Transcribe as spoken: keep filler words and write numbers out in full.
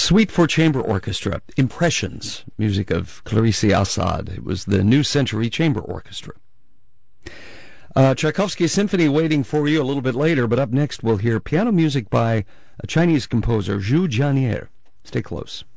Suite for Chamber Orchestra, Impressions, music of Clarice Assad. It was the New Century Chamber Orchestra. Uh, Tchaikovsky Symphony waiting for you a little bit later, but up next we'll hear piano music by a Chinese composer, Zhu Jianier. Stay close.